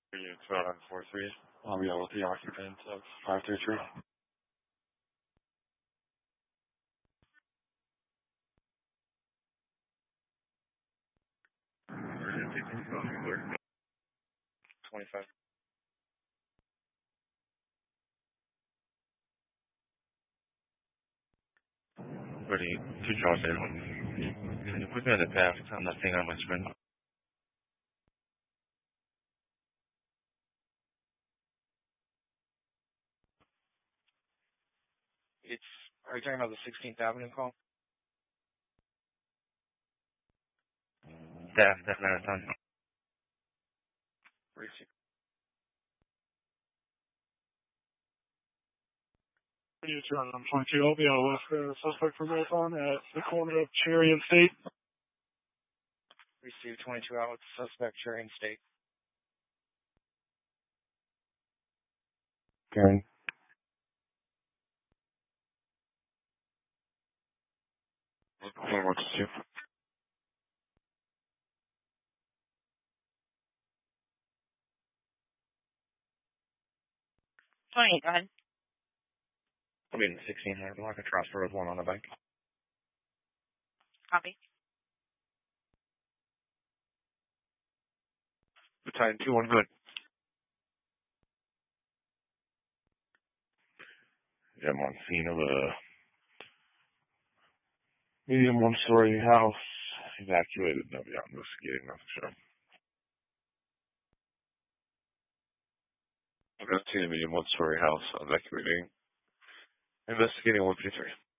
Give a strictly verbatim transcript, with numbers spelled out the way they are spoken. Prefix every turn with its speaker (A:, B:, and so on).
A: It's about on four three. Um, yeah, with the occupant of five three three. twenty-five. Ready, two jobs in. Can you put me on the path? I'm not seeing on my screen. It's, are you talking about the sixteenth Avenue call? That, that marathon. Receive. You turn on twenty-two. I'll be on left uh, suspect for marathon at the corner of Cherry and State. Receive twenty-two out with suspect Cherry and State. Karen. One more two.
B: twenty, go ahead.
A: I'll be in the sixteen hundred block. I transfer with one on the bike.
B: Copy.
A: Battalion two one good. Yeah, I'm on scene of a medium one-story house. Evacuated. Nobody out investigating. Not for sure. I've got seen a medium one-story house evacuating. Investigating one fifty-three.